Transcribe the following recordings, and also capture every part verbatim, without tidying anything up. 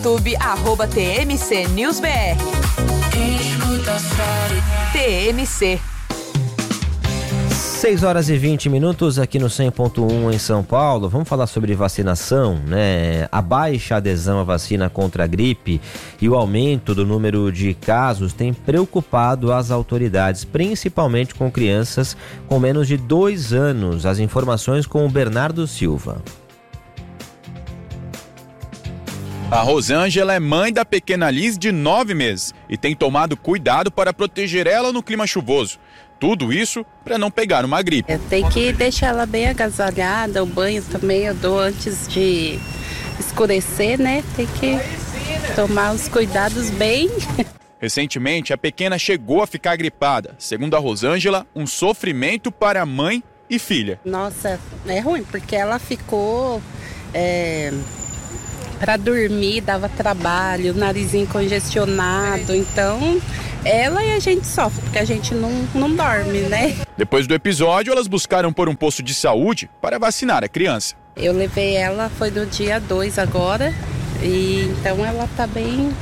YouTube, arroba T M C News B R. T M C. seis horas e vinte minutos aqui no cem ponto um em São Paulo. Vamos falar sobre vacinação, né? A baixa adesão à vacina contra a gripe e o aumento do número de casos tem preocupado as autoridades, principalmente com crianças com menos de dois anos. As informações com o Bernardo Silva. A Rosângela é mãe da pequena Liz de nove meses e tem tomado cuidado para proteger ela no clima chuvoso. Tudo isso para não pegar uma gripe. Tem que deixar ela bem agasalhada, o banho também eu dou antes de escurecer, né? Tem que tomar os cuidados bem. Recentemente, a pequena chegou a ficar gripada. Segundo a Rosângela, um sofrimento para mãe e filha. Nossa, é ruim, porque ela ficou... É... Para dormir dava trabalho, o narizinho congestionado, então ela e a gente sofre, porque a gente não, não dorme, né? Depois do episódio, elas buscaram por um posto de saúde para vacinar a criança. Eu levei ela, foi no dia dois agora, e então ela tá bem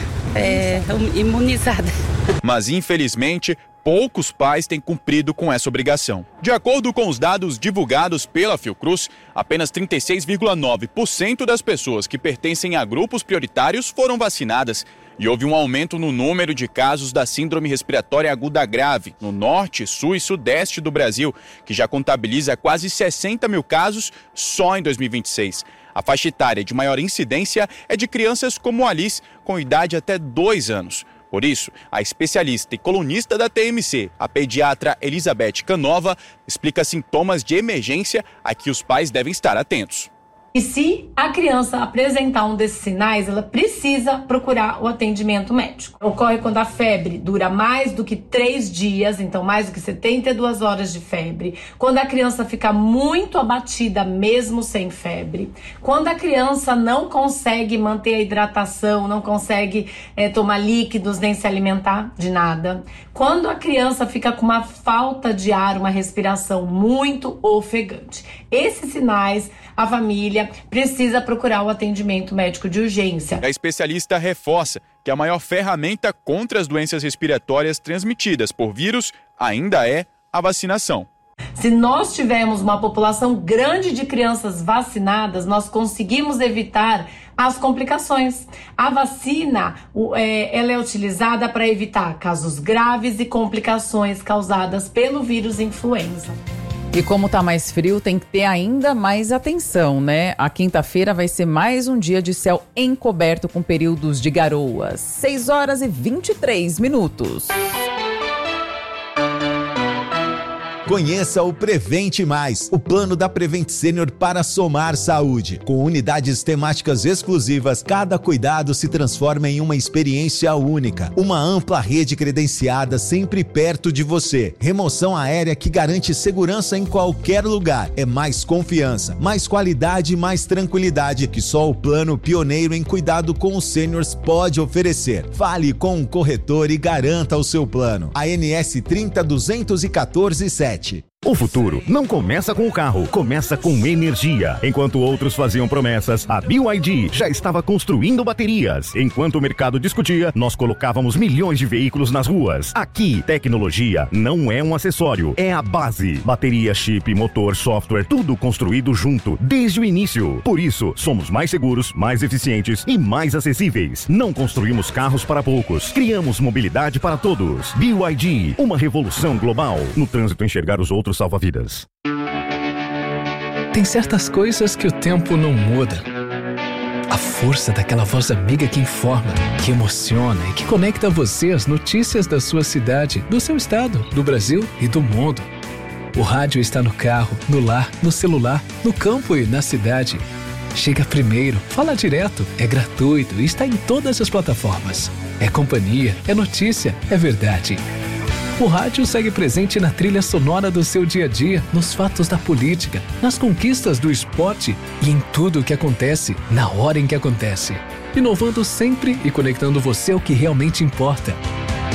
é, imunizada. Mas infelizmente, poucos pais têm cumprido com essa obrigação. De acordo com os dados divulgados pela Fiocruz, apenas trinta e seis vírgula nove por cento das pessoas que pertencem a grupos prioritários foram vacinadas. E houve um aumento no número de casos da síndrome respiratória aguda grave no norte, sul e sudeste do Brasil, que já contabiliza quase sessenta mil casos só em dois mil e vinte e seis. A faixa etária de maior incidência é de crianças como a Liz, com idade até dois anos. Por isso, a especialista e colunista da T M C, a pediatra Elizabeth Canova, explica sintomas de emergência a que os pais devem estar atentos. E se a criança apresentar um desses sinais, ela precisa procurar o atendimento médico. Ocorre quando a febre dura mais do que três dias, então mais do que setenta e duas horas de febre. Quando a criança fica muito abatida, mesmo sem febre. Quando a criança não consegue manter a hidratação, não consegue é, tomar líquidos, nem se alimentar de nada. Quando a criança fica com uma falta de ar, uma respiração muito ofegante. Esses sinais, a família precisa procurar o atendimento médico de urgência. A especialista reforça que a maior ferramenta contra as doenças respiratórias transmitidas por vírus ainda é a vacinação. Se nós tivermos uma população grande de crianças vacinadas, nós conseguimos evitar as complicações. A vacina ela é utilizada para evitar casos graves e complicações causadas pelo vírus influenza. E como tá mais frio, tem que ter ainda mais atenção, né? A quinta-feira vai ser mais um dia de céu encoberto com períodos de garoas. seis horas e vinte e três minutos. Conheça o Prevente Mais, o plano da Prevent Senior para somar saúde. Com unidades temáticas exclusivas, cada cuidado se transforma em uma experiência única. Uma ampla rede credenciada sempre perto de você. Remoção aérea que garante segurança em qualquer lugar. É mais confiança, mais qualidade e mais tranquilidade que só o plano pioneiro em cuidado com os sêniors pode oferecer. Fale com um corretor e garanta o seu plano. A N S trinta duzentos e quatorze sete. O futuro não começa com o carro, começa com energia. Enquanto outros faziam promessas, a B Y D já estava construindo baterias. Enquanto o mercado discutia, nós colocávamos milhões de veículos nas ruas. Aqui, tecnologia não é um acessório, é a base. Bateria, chip, motor, software, tudo construído junto, desde o início. Por isso, somos mais seguros, mais eficientes e mais acessíveis. Não construímos carros para poucos, criamos mobilidade para todos. B Y D, uma revolução global. No trânsito, enxergar os outros salva-vidas. Tem certas coisas que o tempo não muda. A força daquela voz amiga que informa, que emociona e que conecta você às notícias da sua cidade, do seu estado, do Brasil e do mundo. O rádio está no carro, no lar, no celular, no campo e na cidade. Chega primeiro, fala direto, é gratuito e está em todas as plataformas. É companhia, é notícia, é verdade. O rádio segue presente na trilha sonora do seu dia a dia, nos fatos da política, nas conquistas do esporte e em tudo o que acontece, na hora em que acontece. Inovando sempre e conectando você ao que realmente importa.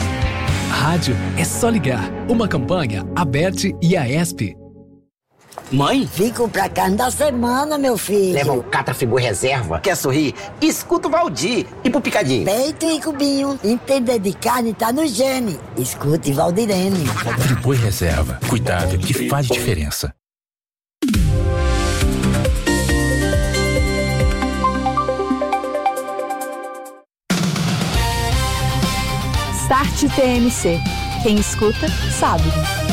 Rádio é só ligar. Uma campanha, Aberte e A E S P. Mãe? Fico pra carne da semana, meu filho. Leva o Catrafibu Reserva. Quer sorrir? Escuta o Valdir. E pro Picadinho? Peito e cubinho. Entender de carne tá no gene. Escute Valdirene. Friboi Reserva. Cuidado que faz diferença. Start T M C. Quem escuta, sabe.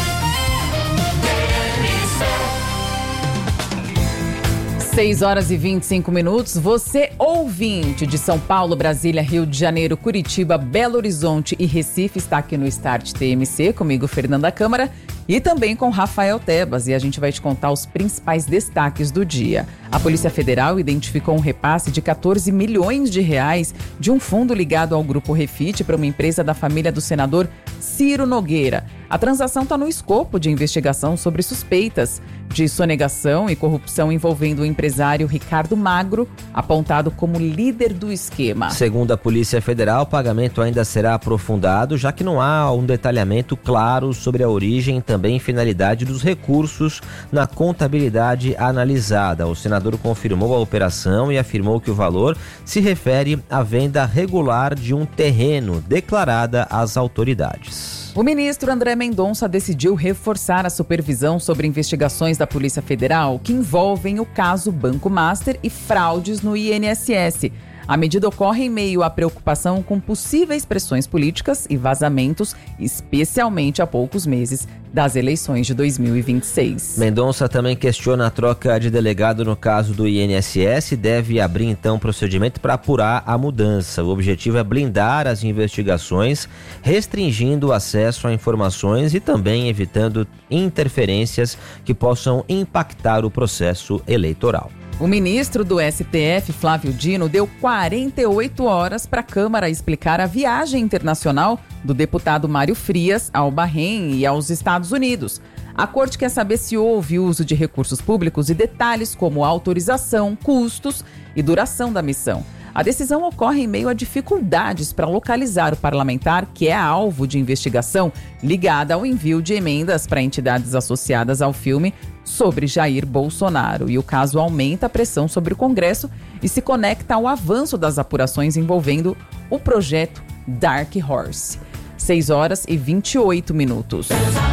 seis horas e vinte e cinco minutos. Você, ouvinte de São Paulo, Brasília, Rio de Janeiro, Curitiba, Belo Horizonte e Recife, está aqui no Start T M C, comigo, Fernanda Câmara, e também com Rafael Tebas. E a gente vai te contar os principais destaques do dia. A Polícia Federal identificou um repasse de quatorze milhões de reais de um fundo ligado ao Grupo Refit para uma empresa da família do senador Ciro Nogueira. A transação está no escopo de investigação sobre suspeitas de sonegação e corrupção envolvendo o empresário Ricardo Magro, apontado como líder do esquema. Segundo a Polícia Federal, o pagamento ainda será aprofundado, já que não há um detalhamento claro sobre a origem e também finalidade dos recursos na contabilidade analisada. O senador confirmou a operação e afirmou que o valor se refere à venda regular de um terreno declarada às autoridades. O ministro André Mendonça decidiu reforçar a supervisão sobre investigações da Polícia Federal que envolvem o caso Banco Master e fraudes no I N S S. A medida ocorre em meio à preocupação com possíveis pressões políticas e vazamentos, especialmente a poucos meses das eleições de dois mil e vinte e seis. Mendonça também questiona a troca de delegado no caso do I N S S e deve abrir então procedimento para apurar a mudança. O objetivo é blindar as investigações, restringindo o acesso a informações e também evitando interferências que possam impactar o processo eleitoral. O ministro do S T F, Flávio Dino, deu quarenta e oito horas para a Câmara explicar a viagem internacional do deputado Mário Frias ao Bahrein e aos Estados Unidos. A corte quer saber se houve uso de recursos públicos e detalhes como autorização, custos e duração da missão. A decisão ocorre em meio a dificuldades para localizar o parlamentar que é alvo de investigação ligada ao envio de emendas para entidades associadas ao filme sobre Jair Bolsonaro. E o caso aumenta a pressão sobre o Congresso e se conecta ao avanço das apurações envolvendo o projeto Dark Horse. seis horas e vinte e oito minutos.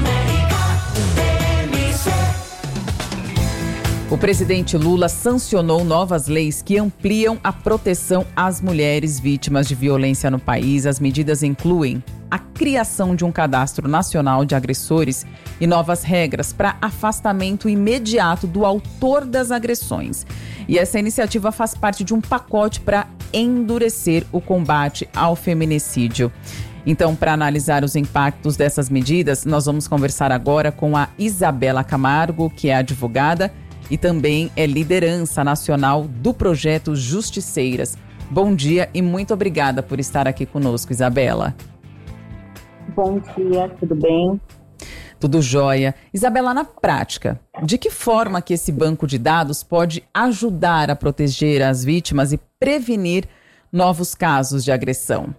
O presidente Lula sancionou novas leis que ampliam a proteção às mulheres vítimas de violência no país. As medidas incluem a criação de um cadastro nacional de agressores e novas regras para afastamento imediato do autor das agressões. E essa iniciativa faz parte de um pacote para endurecer o combate ao feminicídio. Então, para analisar os impactos dessas medidas, nós vamos conversar agora com a Isabela Camargo, que é advogada e também é liderança nacional do projeto Justiceiras. Bom dia e muito obrigada por estar aqui conosco, Isabela. Bom dia, tudo bem? Tudo jóia. Isabela, na prática, de que forma que esse banco de dados pode ajudar a proteger as vítimas e prevenir novos casos de agressão?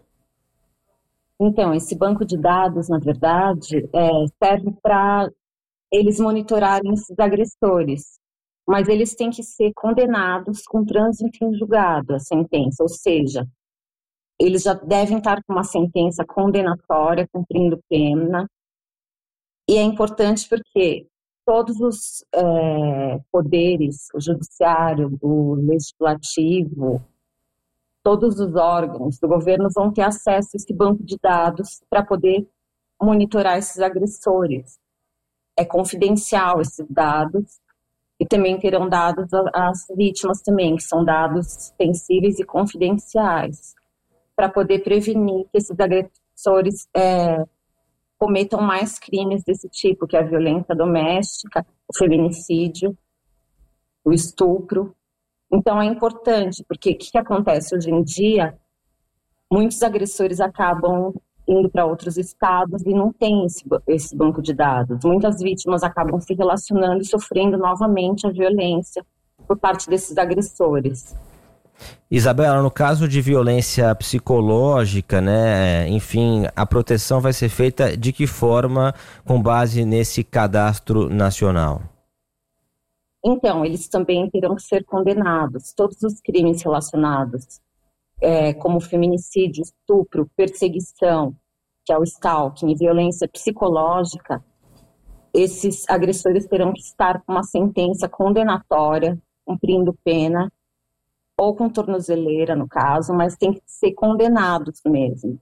Então, esse banco de dados, na verdade, é, serve para eles monitorarem esses agressores. Mas eles têm que ser condenados com trânsito em julgado, a sentença, ou seja, eles já devem estar com uma sentença condenatória, cumprindo pena, e é importante porque todos os é, poderes, o judiciário, o legislativo, todos os órgãos do governo vão ter acesso a esse banco de dados para poder monitorar esses agressores. É confidencial esses dados, e também terão dados às vítimas também, que são dados sensíveis e confidenciais, para poder prevenir que esses agressores é, cometam mais crimes desse tipo, que é a violência doméstica, o feminicídio, o estupro. Então é importante, porque o que, que acontece hoje em dia? Muitos agressores acabam indo para outros estados e não tem esse, esse banco de dados. Muitas vítimas acabam se relacionando e sofrendo novamente a violência por parte desses agressores. Isabela, no caso de violência psicológica, né, enfim, a proteção vai ser feita de que forma com base nesse cadastro nacional? Então, eles também terão que ser condenados. Todos os crimes relacionados, é, como feminicídio, estupro, perseguição, que é o stalking, e violência psicológica, esses agressores terão que estar com uma sentença condenatória, cumprindo pena, ou com tornozeleira, no caso, mas tem que ser condenados mesmo.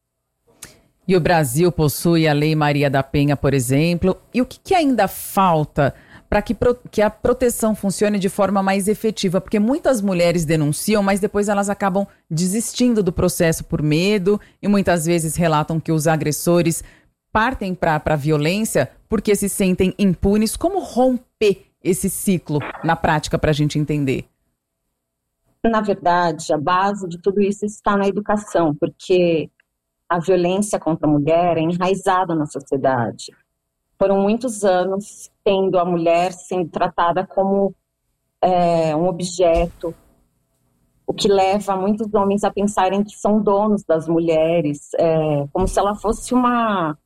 E o Brasil possui a Lei Maria da Penha, por exemplo. E o que, que ainda falta para que, pro, que a proteção funcione de forma mais efetiva? Porque muitas mulheres denunciam, mas depois elas acabam desistindo do processo por medo e muitas vezes relatam que os agressores partem para a violência porque se sentem impunes. Como romper esse ciclo na prática para a gente entender? Na verdade, a base de tudo isso está na educação, porque a violência contra a mulher é enraizada na sociedade. Foram muitos anos tendo a mulher sendo tratada como é, um objeto, o que leva muitos homens a pensarem que são donos das mulheres, é, como se ela fosse uma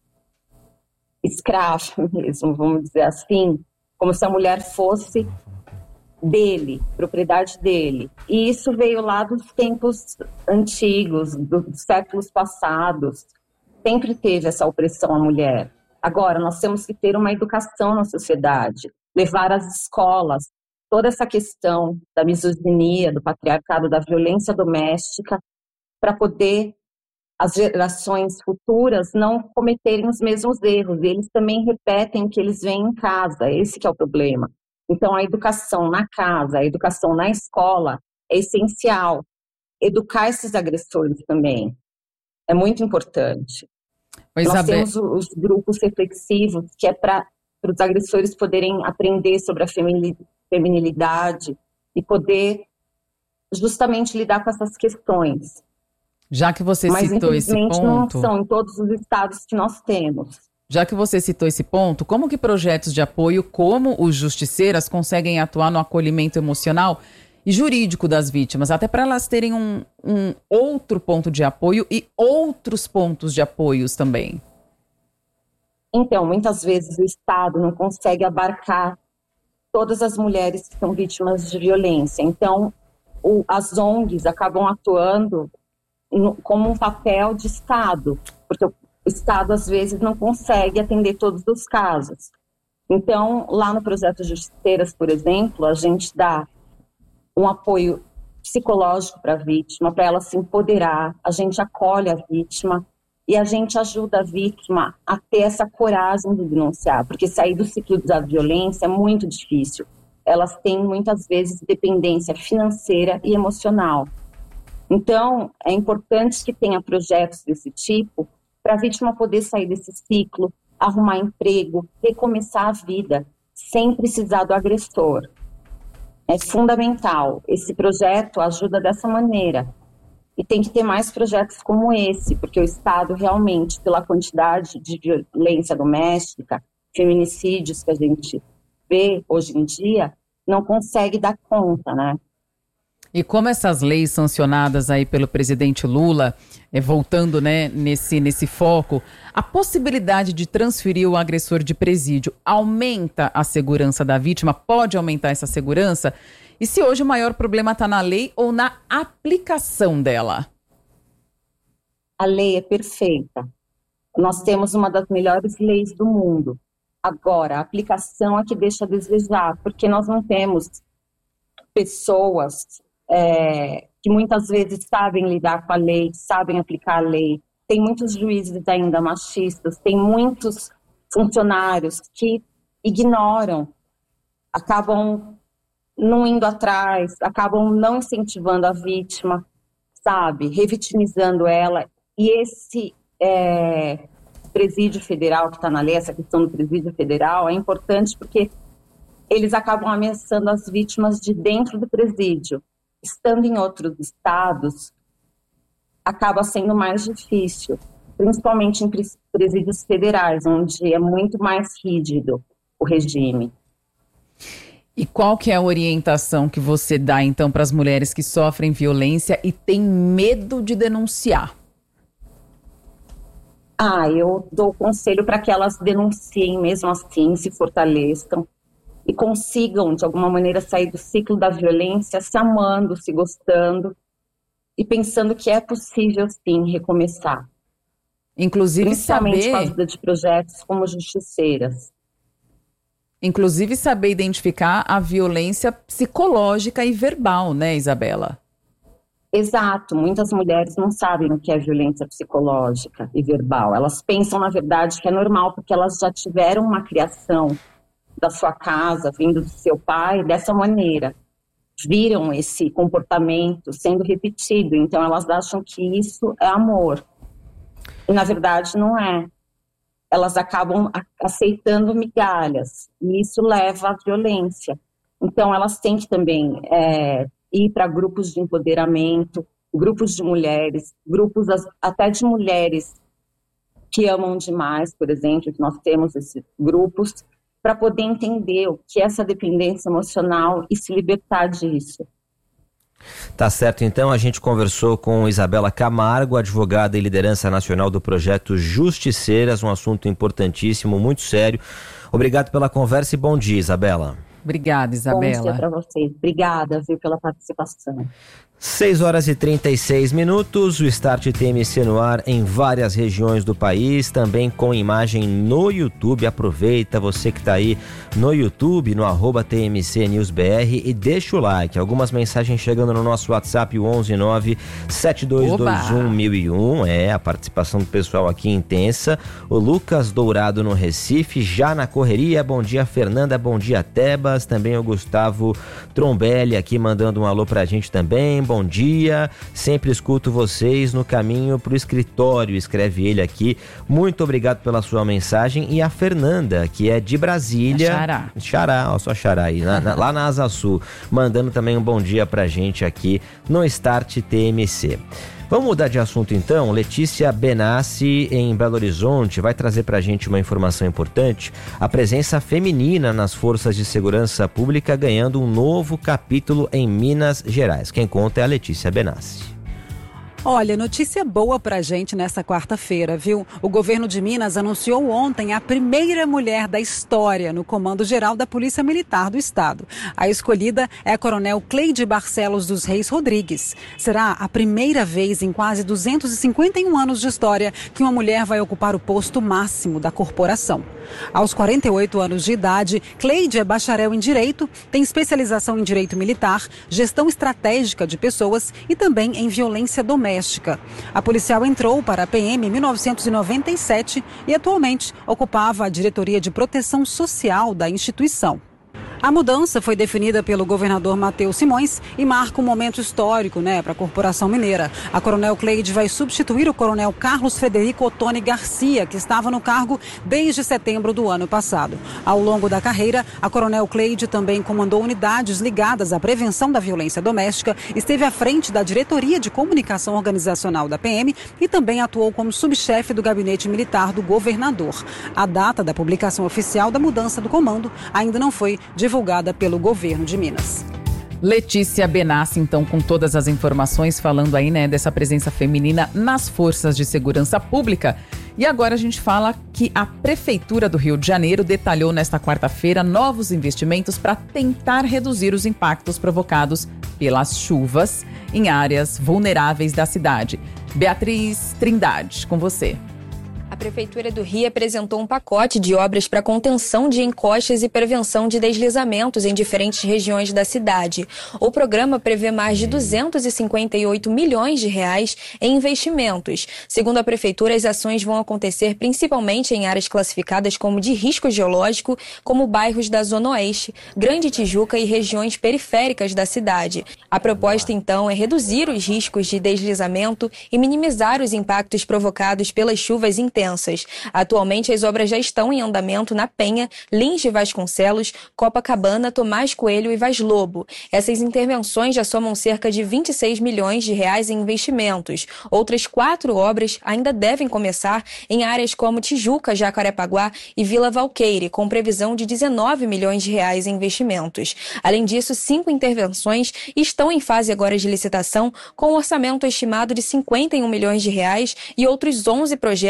escrava mesmo, vamos dizer assim, como se a mulher fosse dele, propriedade dele. E isso veio lá dos tempos antigos, dos séculos passados. Sempre teve essa opressão à mulher. Agora, nós temos que ter uma educação na sociedade, levar às escolas toda essa questão da misoginia, do patriarcado, da violência doméstica, para poder as gerações futuras não cometerem os mesmos erros. E eles também repetem o que eles veem em casa. Esse que é o problema. Então, a educação na casa, a educação na escola é essencial. Educar esses agressores também é muito importante. Nós Isabel... temos os grupos reflexivos, que é para os agressores poderem aprender sobre a feminilidade e poder justamente lidar com essas questões. Já que você Mas, citou esse ponto... Mas, infelizmente, não são em todos os estados que nós temos. Já que você citou esse ponto, como que projetos de apoio como os Justiceiras conseguem atuar no acolhimento emocional e jurídico das vítimas, até para elas terem um, um outro ponto de apoio e outros pontos de apoios também? Então, muitas vezes o Estado não consegue abarcar todas as mulheres que são vítimas de violência. Então, o, as O N Gs acabam atuando no, como um papel de Estado, porque o O Estado, às vezes, não consegue atender todos os casos. Então, lá no Projeto Justiceiras, por exemplo, a gente dá um apoio psicológico para a vítima, para ela se empoderar, a gente acolhe a vítima e a gente ajuda a vítima a ter essa coragem de denunciar, porque sair do ciclo da violência é muito difícil. Elas têm, muitas vezes, dependência financeira e emocional. Então, é importante que tenha projetos desse tipo, para a vítima poder sair desse ciclo, arrumar emprego, recomeçar a vida, sem precisar do agressor. É fundamental. Esse projeto ajuda dessa maneira. E tem que ter mais projetos como esse, porque o Estado realmente, pela quantidade de violência doméstica, feminicídios que a gente vê hoje em dia, não consegue dar conta, né? E como essas leis sancionadas aí pelo presidente Lula, é, voltando, né, nesse, nesse foco, a possibilidade de transferir o agressor de presídio aumenta a segurança da vítima? Pode aumentar essa segurança? E se hoje o maior problema está na lei ou na aplicação dela? A lei é perfeita. Nós temos uma das melhores leis do mundo. Agora, a aplicação é que deixa a desejar, porque nós não temos pessoas... É, que muitas vezes sabem lidar com a lei, sabem aplicar a lei. Tem muitos juízes ainda machistas, tem muitos funcionários que ignoram, acabam não indo atrás, acabam não incentivando a vítima, sabe, revitimizando ela. E esse é, presídio federal que está na lei, essa questão do presídio federal, é importante porque eles acabam ameaçando as vítimas de dentro do presídio. Estando em outros estados, acaba sendo mais difícil, principalmente em presídios federais, onde é muito mais rígido o regime. E qual que é a orientação que você dá, então, para as mulheres que sofrem violência e têm medo de denunciar? Ah, eu dou conselho para que elas denunciem mesmo assim, se fortaleçam e consigam, de alguma maneira, sair do ciclo da violência, se amando, se gostando e pensando que é possível, sim, recomeçar. Inclusive Principalmente saber... com a ajuda de projetos como Justiceiras. Inclusive saber identificar a violência psicológica e verbal, né, Isabela? Exato. Muitas mulheres não sabem o que é violência psicológica e verbal. Elas pensam, na verdade, que é normal, porque elas já tiveram uma criação da sua casa, vindo do seu pai, dessa maneira. Viram esse comportamento sendo repetido, então elas acham que isso é amor. E, na verdade, não é. Elas acabam aceitando migalhas, e isso leva à violência. Então, elas têm que também é, ir para grupos de empoderamento, grupos de mulheres, grupos até de mulheres que amam demais, por exemplo, que nós temos esses grupos, para poder entender o que é essa dependência emocional e se libertar disso. Tá certo, então a gente conversou com Isabela Camargo, advogada e liderança nacional do projeto Justiceiras, um assunto importantíssimo, muito sério. Obrigado pela conversa e bom dia, Isabela. Obrigada, Isabela. Bom dia para vocês. Obrigada, viu, pela participação. seis horas e trinta e seis minutos, o Start T M C no ar em várias regiões do país, também com imagem no YouTube. Aproveita você que está aí no YouTube, no arroba T M C News B R, e deixa o like. Algumas mensagens chegando no nosso WhatsApp, o onze nove sete dois dois um mil e um. É, a participação do pessoal aqui intensa. O Lucas Dourado no Recife, já na correria. Bom dia, Fernanda. Bom dia, Tebas. Também o Gustavo Trombelli aqui mandando um alô pra gente também. Bom dia, sempre escuto vocês no caminho pro escritório, escreve ele aqui. Muito obrigado pela sua mensagem. E a Fernanda, que é de Brasília. Xará. Xará, ó, só Xará aí, na, na, lá na Asa Sul, mandando também um bom dia pra gente aqui no Start T M C. Vamos mudar de assunto então. Letícia Benassi, em Belo Horizonte, vai trazer pra gente uma informação importante. A presença feminina nas forças de segurança pública ganhando um novo capítulo em Minas Gerais. Quem conta é a Letícia Benassi. Olha, notícia boa pra gente nessa quarta-feira, viu? O governo de Minas anunciou ontem a primeira mulher da história no Comando Geral da Polícia Militar do Estado. A escolhida é a coronel Cleide Barcelos dos Reis Rodrigues. Será a primeira vez em quase duzentos e cinquenta e um anos de história que uma mulher vai ocupar o posto máximo da corporação. Aos quarenta e oito anos de idade, Cleide é bacharel em Direito, tem especialização em Direito Militar, Gestão Estratégica de Pessoas e também em Violência Doméstica. A policial entrou para a P M em mil novecentos e noventa e sete e atualmente ocupava a diretoria de proteção social da instituição. A mudança foi definida pelo governador Matheus Simões e marca um momento histórico, né, para a Corporação Mineira. A coronel Cleide vai substituir o coronel Carlos Frederico Ottoni Garcia, que estava no cargo desde setembro do ano passado. Ao longo da carreira, a coronel Cleide também comandou unidades ligadas à prevenção da violência doméstica, esteve à frente da diretoria de comunicação organizacional da P M e também atuou como subchefe do gabinete militar do governador. A data da publicação oficial da mudança do comando ainda não foi divulgada. divulgada pelo governo de Minas. Letícia Benassi, então, com todas as informações, falando aí, né, dessa presença feminina nas forças de segurança pública. E agora a gente fala que a Prefeitura do Rio de Janeiro detalhou nesta quarta-feira novos investimentos para tentar reduzir os impactos provocados pelas chuvas em áreas vulneráveis da cidade. Beatriz Trindade, com você. A Prefeitura do Rio apresentou um pacote de obras para contenção de encostas e prevenção de deslizamentos em diferentes regiões da cidade. O programa prevê mais de duzentos e cinquenta e oito milhões de reais em investimentos. Segundo a Prefeitura, as ações vão acontecer principalmente em áreas classificadas como de risco geológico, como bairros da Zona Oeste, Grande Tijuca e regiões periféricas da cidade. A proposta, então, é reduzir os riscos de deslizamento e minimizar os impactos provocados pelas chuvas intensas. Atualmente, as obras já estão em andamento na Penha, Lins de Vasconcelos, Copacabana, Tomás Coelho e Vaz Lobo. Essas intervenções já somam cerca de vinte e seis milhões de reais em investimentos. Outras quatro obras ainda devem começar em áreas como Tijuca, Jacarepaguá e Vila Valqueire, com previsão de dezenove milhões de reais em investimentos. Além disso, cinco intervenções estão em fase agora de licitação, com um orçamento estimado de cinquenta e um milhões de reais, e outros onze projetos seguem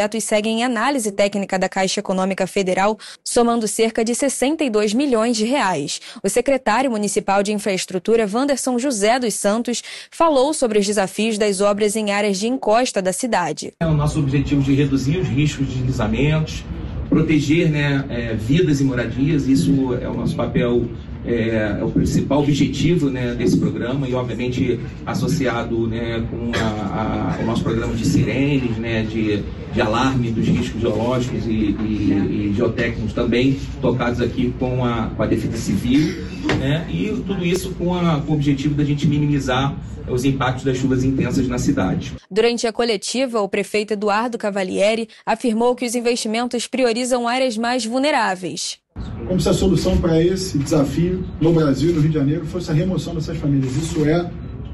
em análise técnica da Caixa Econômica Federal, somando cerca de sessenta e dois milhões de reais. O secretário municipal de Infraestrutura, Wanderson José dos Santos, falou sobre os desafios das obras em áreas de encosta da cidade. É o nosso objetivo de reduzir os riscos de deslizamentos, proteger né, é, vidas e moradias, isso é o nosso papel, é, é o principal objetivo né, desse programa e obviamente associado né, com a, a, o nosso programa de sirenes, né, de, de alarme dos riscos geológicos e, e, e geotécnicos também tocados aqui com a, com a Defesa Civil, né, e tudo isso com, a, com o objetivo da gente minimizar os impactos das chuvas intensas na cidade. Durante a coletiva, o prefeito Eduardo Cavalieri afirmou que os investimentos priorizam áreas mais vulneráveis. Como se a solução para esse desafio no Brasil e no Rio de Janeiro fosse a remoção dessas famílias. Isso é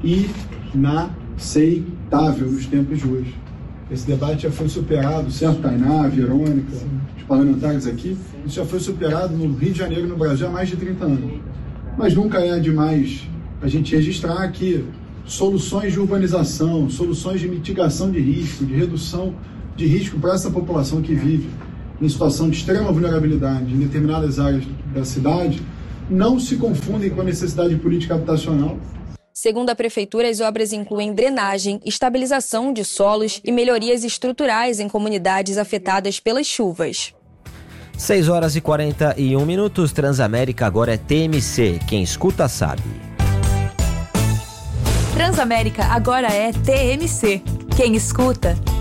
inaceitável nos tempos de hoje. Esse debate já foi superado, certo, Tainá, Verônica, os parlamentares aqui, isso já foi superado no Rio de Janeiro e no Brasil há mais de trinta anos. Mas nunca é demais a gente registrar que soluções de urbanização, soluções de mitigação de risco, de redução de risco para essa população que vive em situação de extrema vulnerabilidade em determinadas áreas da cidade, não se confundem com a necessidade de política habitacional. Segundo a Prefeitura, as obras incluem drenagem, estabilização de solos e melhorias estruturais em comunidades afetadas pelas chuvas. seis horas e quarenta e um minutos, Transamérica agora é T M C, quem escuta sabe. Transamérica agora é T M C. Quem escuta